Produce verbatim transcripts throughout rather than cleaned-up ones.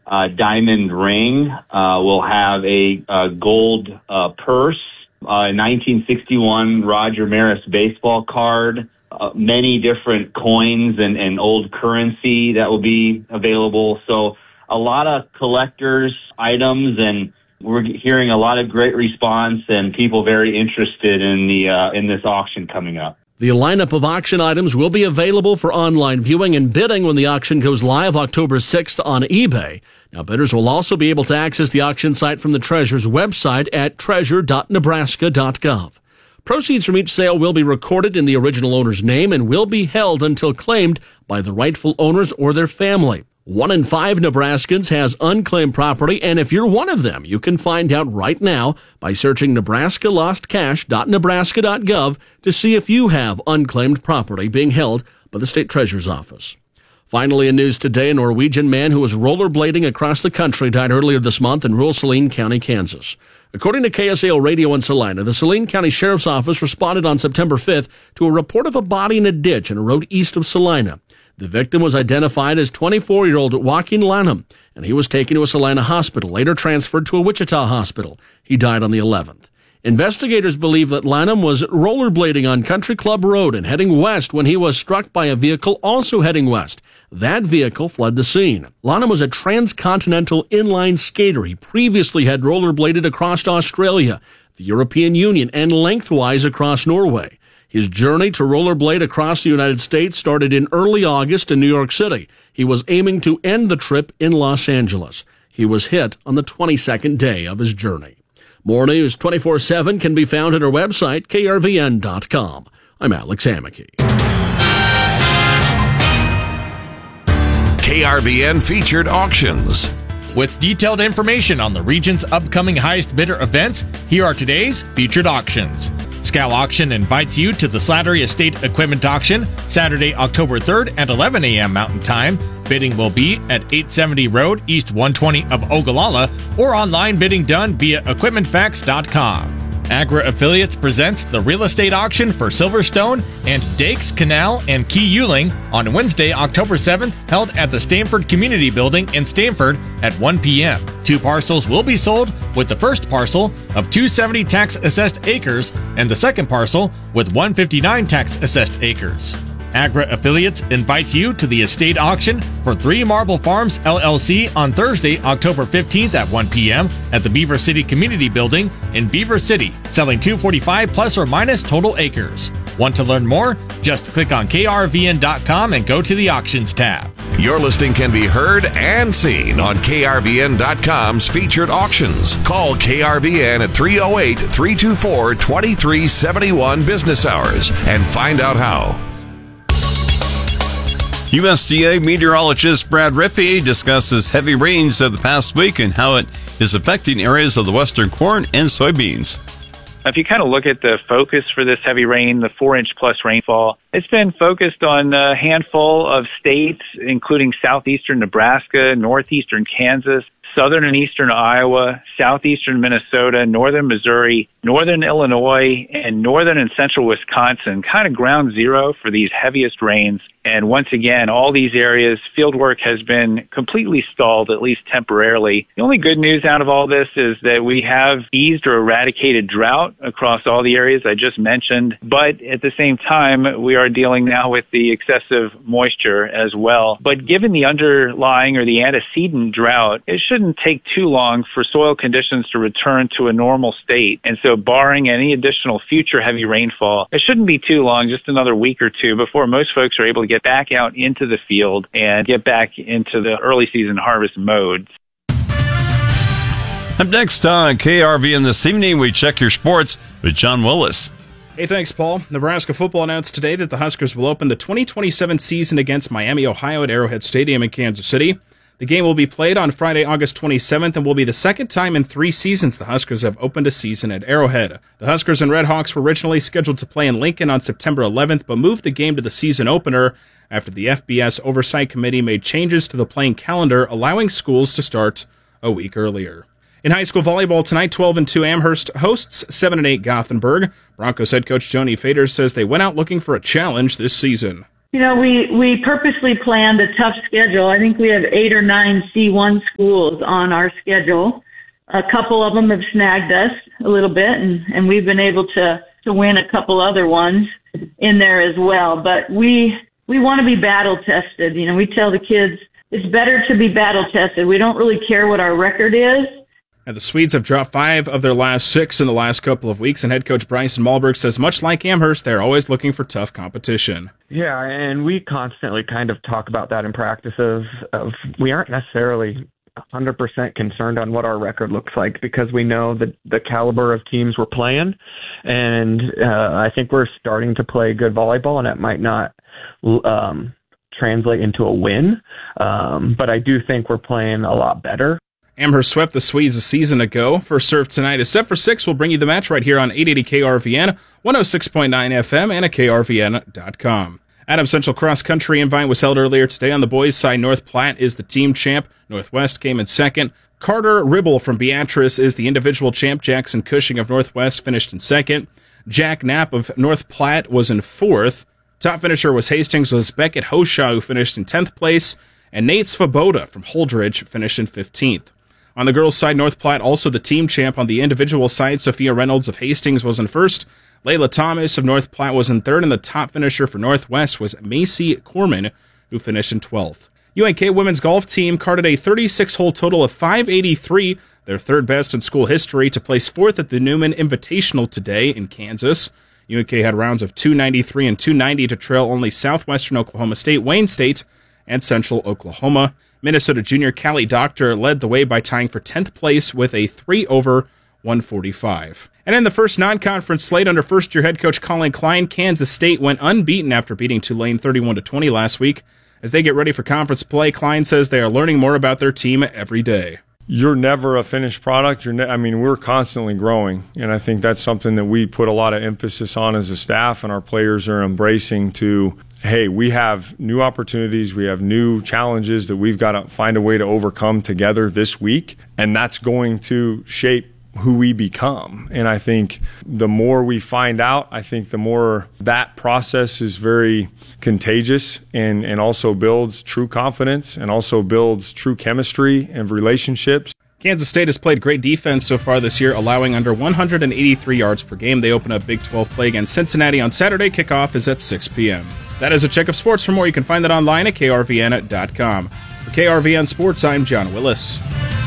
uh, diamond ring. Uh, we'll have a, a gold uh, purse, uh, nineteen sixty-one Roger Maris baseball card, uh, many different coins and, and old currency that will be available. So a lot of collectors' items, and we're hearing a lot of great response and people very interested in the uh, in this auction coming up. The lineup of auction items will be available for online viewing and bidding when the auction goes live October sixth on eBay. Now, bidders will also be able to access the auction site from the Treasure's website at treasure dot nebraska dot gov. Proceeds from each sale will be recorded in the original owner's name and will be held until claimed by the rightful owners or their family. One in five Nebraskans has unclaimed property, and if you're one of them, you can find out right now by searching nebraska lost cash dot nebraska dot gov to see if you have unclaimed property being held by the State Treasurer's Office. Finally, in news today, a Norwegian man who was rollerblading across the country died earlier this month in rural Saline County, Kansas. According to K S A O Radio in Salina, the Saline County Sheriff's Office responded on September fifth to a report of a body in a ditch in a road east of Salina. The victim was identified as twenty-four-year-old Joaquin Lanham, and he was taken to a Salina hospital, later transferred to a Wichita hospital. He died on the eleventh. Investigators believe that Lanham was rollerblading on Country Club Road and heading west when he was struck by a vehicle also heading west. That vehicle fled the scene. Lanham was a transcontinental inline skater. He previously had rollerbladed across Australia, the European Union, and lengthwise across Norway. His journey to rollerblade across the United States started in early August in New York City. He was aiming to end the trip in Los Angeles. He was hit on the twenty-second day of his journey. More news twenty-four seven can be found at our website, K R V N dot com. I'm Alex Hammaky. K R V N featured auctions. With detailed information on the region's upcoming highest bidder events, here are today's featured auctions. Scow Auction invites you to the Slattery Estate Equipment Auction, Saturday, October third at eleven a.m. Mountain Time. Bidding will be at eight seventy Road, East one twenty of Ogallala, or online bidding done via equipment facts dot com. Agra Affiliates presents the real estate auction for Silverstone and Dakes, Canal, and Key Yuling on Wednesday, October seventh, held at the Stamford Community Building in Stamford at one p.m. Two parcels will be sold, with the first parcel of two hundred seventy tax-assessed acres and the second parcel with one hundred fifty-nine tax-assessed acres. Agra Affiliates invites you to the estate auction for Three Marble Farms, L L C on Thursday, October fifteenth at one p.m. at the Beaver City Community Building in Beaver City, selling two hundred forty-five plus or minus total acres. Want to learn more? Just click on K R V N dot com and go to the Auctions tab. Your listing can be heard and seen on K R V N dot com's featured auctions. Call K R V N at three oh eight, three two four, two three seven one business hours and find out how. U S D A meteorologist Brad Rippey discusses heavy rains of the past week and how it is affecting areas of the western corn and soybeans. If you kind of look at the focus for this heavy rain, the four-inch plus rainfall, it's been focused on a handful of states, including southeastern Nebraska, northeastern Kansas, southern and eastern Iowa, southeastern Minnesota, northern Missouri, northern Illinois, and northern and central Wisconsin, kind of ground zero for these heaviest rains. And once again, all these areas, field work has been completely stalled, at least temporarily. The only good news out of all this is that we have eased or eradicated drought across all the areas I just mentioned. But at the same time, we are dealing now with the excessive moisture as well. But given the underlying or the antecedent drought, it shouldn't take too long for soil conditions to return to a normal state. And so barring any additional future heavy rainfall, it shouldn't be too long, just another week or two, before most folks are able to get back out into the field and get back into the early season harvest modes. Up next on K R V N this evening, we check your sports with John Willis. Hey, thanks, Paul. Nebraska football announced today that the Huskers will open the twenty twenty-seven season against Miami, Ohio at Arrowhead Stadium in Kansas City. The game will be played on Friday, August twenty-seventh, and will be the second time in three seasons the Huskers have opened a season at Arrowhead. The Huskers and Redhawks were originally scheduled to play in Lincoln on September eleventh, but moved the game to the season opener after the F B S Oversight Committee made changes to the playing calendar, allowing schools to start a week earlier. In high school volleyball tonight, twelve and two Amherst hosts seven and eight Gothenburg. Broncos head coach Joni Fader says they went out looking for a challenge this season. You know, we, we purposely planned a tough schedule. I think we have eight or nine C one schools on our schedule. A couple of them have snagged us a little bit, and, and we've been able to, to win a couple other ones in there as well. But we we want to be battle tested. You know, we tell the kids it's better to be battle tested. We don't really care what our record is. And the Swedes have dropped five of their last six in the last couple of weeks, and head coach Bryson Malberg says much like Amherst, they're always looking for tough competition. Yeah, and we constantly kind of talk about that in practices. Of we aren't necessarily one hundred percent concerned on what our record looks like because we know the, the caliber of teams we're playing, and uh, I think we're starting to play good volleyball, and it might not um, translate into a win, um, but I do think we're playing a lot better. Amherst swept the Swedes a season ago. First serve tonight is set for six. We'll bring you the match right here on eight eighty K R V N, one oh six point nine F M, and at K R V N dot com. Adams Central Cross Country Invite was held earlier today. On the boys' side, North Platte is the team champ. Northwest came in second. Carter Ribble from Beatrice is the individual champ. Jackson Cushing of Northwest finished in second. Jack Knapp of North Platte was in fourth. Top finisher was Hastings was Beckett Hoshaw, who finished in tenth place. And Nate Svoboda from Holdridge finished in fifteenth. On the girls' side, North Platte also the team champ. On the individual side, Sophia Reynolds of Hastings was in first. Layla Thomas of North Platte was in third, and the top finisher for Northwest was Macy Corman, who finished in twelfth. U N K women's golf team carded a thirty-six hole total of five eighty-three, their third best in school history, to place fourth at the Newman Invitational today in Kansas. U N K had rounds of two ninety-three and two ninety to trail only Southwestern Oklahoma State, Wayne State, and Central Oklahoma. Minnesota junior Callie Doctor led the way by tying for tenth place with a three over one forty-five. And in the first non-conference slate under first-year head coach Colin Klein, Kansas State went unbeaten after beating Tulane thirty-one to twenty last week. As they get ready for conference play, Klein says they are learning more about their team every day. You're never a finished product. You're ne- I mean, we're constantly growing, and I think that's something that we put a lot of emphasis on as a staff, and our players are embracing to, hey, we have new opportunities, we have new challenges that we've got to find a way to overcome together this week, and that's going to shape who we become. And I think the more we find out, I think the more that process is very contagious and, and also builds true confidence and also builds true chemistry and relationships. Kansas State has played great defense so far this year, allowing under one hundred eighty-three yards per game. They open up Big twelve play against Cincinnati on Saturday. Kickoff is at six p.m. That is a check of sports. For more, you can find that online at K R V N dot com. For K R V N Sports, I'm John Willis.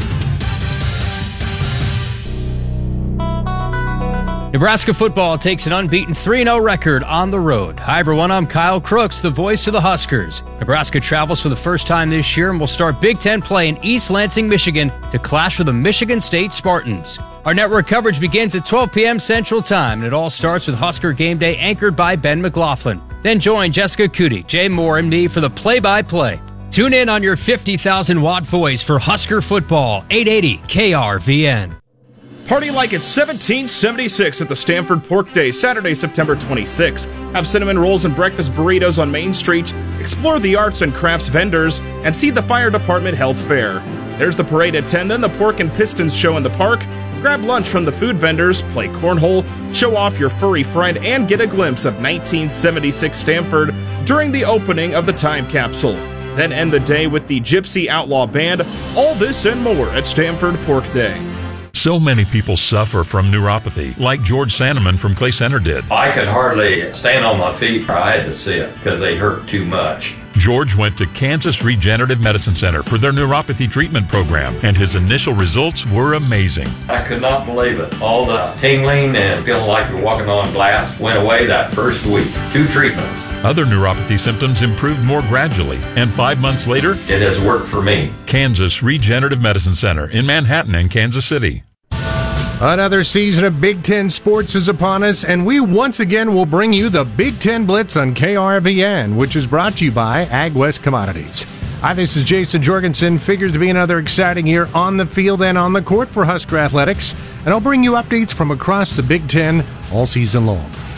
Nebraska football takes an unbeaten three and oh record on the road. Hi, everyone. I'm Kyle Crooks, the voice of the Huskers. Nebraska travels for the first time this year and will start Big Ten play in East Lansing, Michigan to clash with the Michigan State Spartans. Our network coverage begins at twelve p.m. Central Time, and it all starts with Husker Game Day anchored by Ben McLaughlin. Then join Jessica Cootie, Jay Moore, and me for the play-by-play. Tune in on your fifty thousand watt voice for Husker football, eight eighty K R V N. Party like it's seventeen seventy-six at the Stanford Pork Day, Saturday, September twenty-sixth. Have cinnamon rolls and breakfast burritos on Main Street, explore the arts and crafts vendors, and see the Fire Department Health Fair. There's the parade at ten, then the Pork and Pistons show in the park. Grab lunch from the food vendors, play cornhole, show off your furry friend, and get a glimpse of nineteen seventy-six Stanford during the opening of the time capsule. Then end the day with the Gypsy Outlaw Band. All this and more at Stanford Pork Day. So many people suffer from neuropathy, like George Sandeman from Clay Center did. I could hardly stand on my feet. I had to sit because they hurt too much. George went to Kansas Regenerative Medicine Center for their neuropathy treatment program, and his initial results were amazing. I could not believe it. All the tingling and feeling like you're walking on glass went away that first week. Two treatments. Other neuropathy symptoms improved more gradually, and five months later, it has worked for me. Kansas Regenerative Medicine Center in Manhattan and Kansas City. Another season of Big Ten sports is upon us, and we once again will bring you the Big Ten Blitz on K R V N, which is brought to you by AgWest Commodities. Hi, this is Jason Jorgensen. Figures to be another exciting year on the field and on the court for Husker Athletics, and I'll bring you updates from across the Big Ten all season long.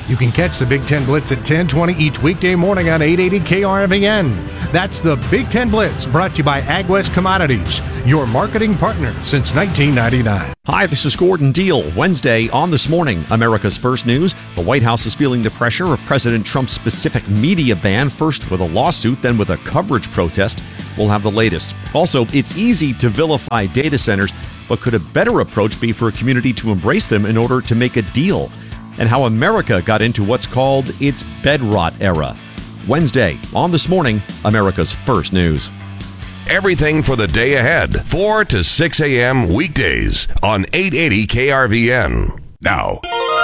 You can catch the Big Ten Blitz at ten twenty each weekday morning on eight eighty K R V N. That's the Big Ten Blitz, brought to you by AgWest Commodities, your marketing partner since nineteen ninety-nine. Hi, this is Gordon Deal. Wednesday on This Morning, America's First News. The White House is feeling the pressure of President Trump's specific media ban, first with a lawsuit, then with a coverage protest. We'll have the latest. Also, it's easy to vilify data centers, but could a better approach be for a community to embrace them in order to make a deal? And how America got into what's called its bedrot era. Wednesday on This Morning, America's First News. Everything for the day ahead, four to six a.m. weekdays on eight eighty K R V N. Now,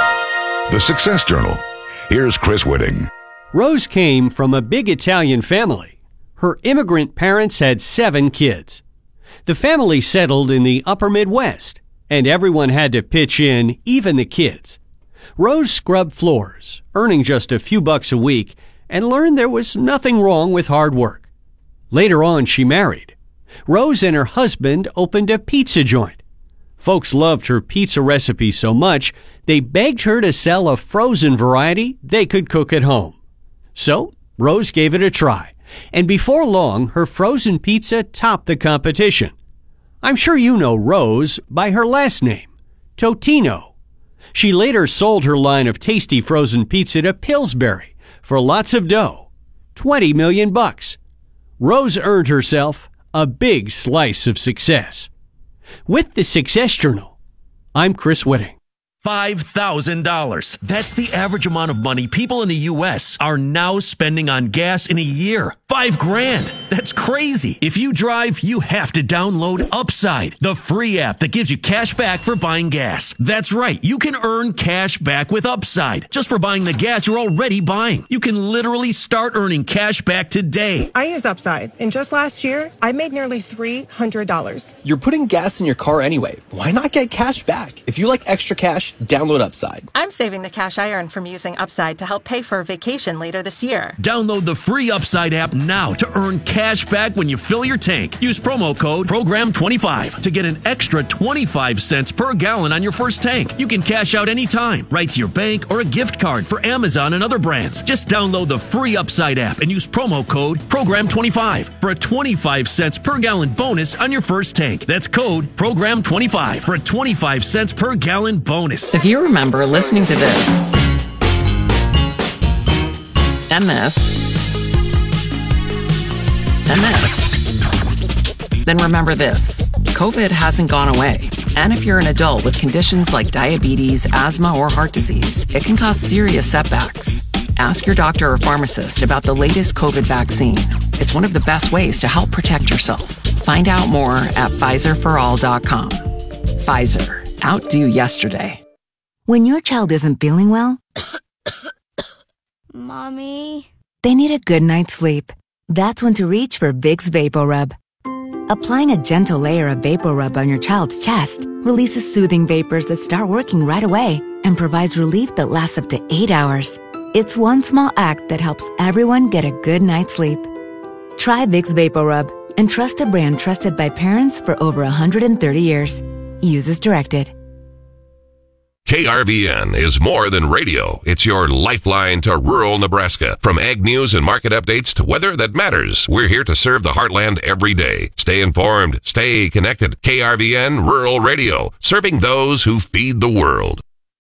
the Success Journal. Here's Chris Whitting. Rose came from a big Italian family. Her immigrant parents had seven kids. The family settled in the upper Midwest, and everyone had to pitch in, even the kids. Rose scrubbed floors, earning just a few bucks a week, and learned there was nothing wrong with hard work. Later on, she married. Rose and her husband opened a pizza joint. Folks loved her pizza recipe so much, they begged her to sell a frozen variety they could cook at home. So, Rose gave it a try, and before long, her frozen pizza topped the competition. I'm sure you know Rose by her last name, Totino. She later sold her line of tasty frozen pizza to Pillsbury for lots of dough, twenty million bucks. Rose earned herself a big slice of success. With the Success Journal, I'm Chris Whitting. five thousand dollars. That's the average amount of money people in the U S are now spending on gas in a year. Five grand. That's crazy. If you drive, you have to download Upside, the free app that gives you cash back for buying gas. That's right. You can earn cash back with Upside just for buying the gas you're already buying. You can literally start earning cash back today. I use Upside, and just last year, I made nearly three hundred dollars. You're putting gas in your car anyway. Why not get cash back? If you like extra cash, download Upside. I'm saving the cash I earn from using Upside to help pay for a vacation later this year. Download the free Upside app now to earn cash back when you fill your tank. Use promo code program twenty-five to get an extra twenty-five cents per gallon on your first tank. You can cash out anytime, right to your bank or a gift card for Amazon and other brands. Just download the free Upside app and use promo code program twenty-five for a twenty-five cents per gallon bonus on your first tank. That's code program twenty-five for a twenty-five cents per gallon bonus. If you remember listening to this, and this, and this, then remember this. COVID hasn't gone away. And if you're an adult with conditions like diabetes, asthma, or heart disease, it can cause serious setbacks. Ask your doctor or pharmacist about the latest COVID vaccine. It's one of the best ways to help protect yourself. Find out more at Pfizer for all dot com. Pfizer. Outdo yesterday. When your child isn't feeling well, Mommy, they need a good night's sleep. That's when to reach for Vicks VapoRub. Applying a gentle layer of VapoRub on your child's chest releases soothing vapors that start working right away and provides relief that lasts up to eight hours. It's one small act that helps everyone get a good night's sleep. Try Vicks VapoRub and trust a brand trusted by parents for over one hundred thirty years. Use as directed. K R V N is more than radio. It's your lifeline to rural Nebraska. From ag news and market updates to weather that matters, we're here to serve the heartland every day. Stay informed, stay connected. K R V N Rural Radio, serving those who feed the world.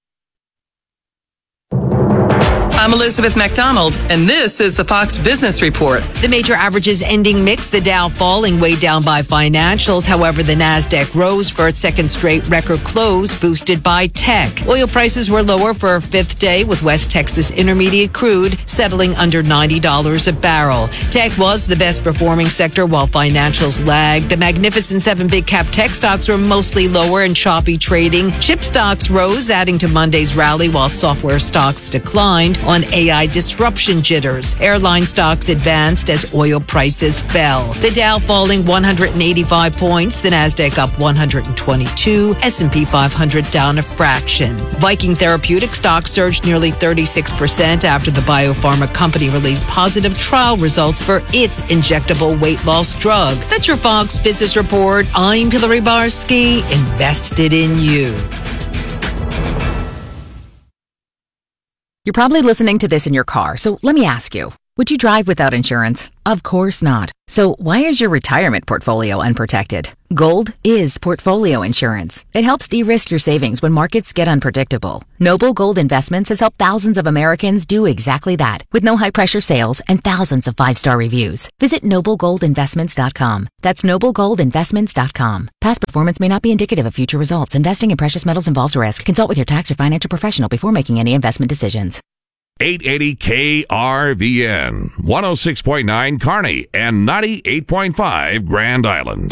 I'm Elizabeth McDonald, and this is the Fox Business Report. The major averages ending mixed, the Dow falling, weighed down by financials. However, the NASDAQ rose for its second straight record close, boosted by tech. Oil prices were lower for a fifth day, with West Texas Intermediate crude settling under ninety dollars a barrel. Tech was the best performing sector, while financials lagged. The Magnificent Seven big cap tech stocks were mostly lower and choppy trading. Chip stocks rose, adding to Monday's rally, while software stocks declined on A I disruption jitters. Airline stocks advanced as oil prices fell. The Dow falling one hundred eighty-five points, the NASDAQ up one hundred twenty-two, S and P five hundred down a fraction. Viking Therapeutics stock surged nearly thirty-six percent after the biopharma company released positive trial results for its injectable weight loss drug. That's your Fox Business Report. I'm Hillary Barsky, invested in you. You're probably listening to this in your car, so let me ask you. Would you drive without insurance? Of course not. So why is your retirement portfolio unprotected? Gold is portfolio insurance. It helps de-risk your savings when markets get unpredictable. Noble Gold Investments has helped thousands of Americans do exactly that, with no high-pressure sales and thousands of five-star reviews. Visit noble gold investments dot com. That's noble gold investments dot com. Past performance may not be indicative of future results. Investing in precious metals involves risk. Consult with your tax or financial professional before making any investment decisions. eight eighty K R V N, one oh six point nine Kearney, and ninety-eight point five Grand Island.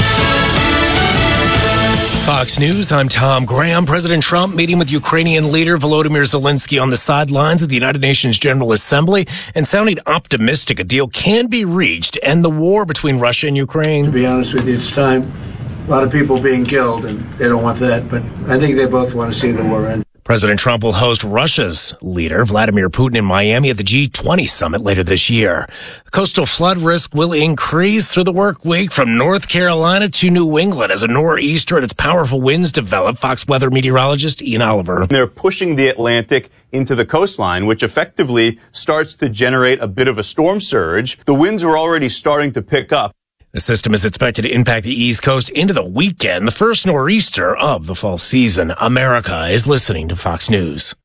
Fox News, I'm Tom Graham. President Trump meeting with Ukrainian leader Volodymyr Zelensky on the sidelines of the United Nations General Assembly and sounding optimistic a deal can be reached to end the war between Russia and Ukraine. To be honest with you, it's time. A lot of people being killed, and they don't want that, but I think they both want to see the war end. President Trump will host Russia's leader, Vladimir Putin, in Miami at the G twenty summit later this year. The coastal flood risk will increase through the work week from North Carolina to New England as a nor'easter and its powerful winds develop. Fox weather meteorologist Ian Oliver. They're pushing the Atlantic into the coastline, which effectively starts to generate a bit of a storm surge. The winds are already starting to pick up. The system is expected to impact the East Coast into the weekend, the first nor'easter of the fall season. America is listening to Fox News.